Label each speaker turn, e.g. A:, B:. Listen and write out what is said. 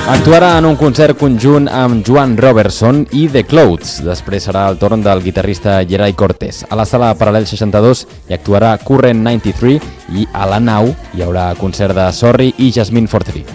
A: Actuarà en un concert conjunt amb Joan Robertson i The Clouds. Després serà el torn del guitarrista Geray Cortés. A la sala Paral·lel 62 hi actuarà Current 93 i a la nau hi haurà concert de Sorry i Jasmine Forteri.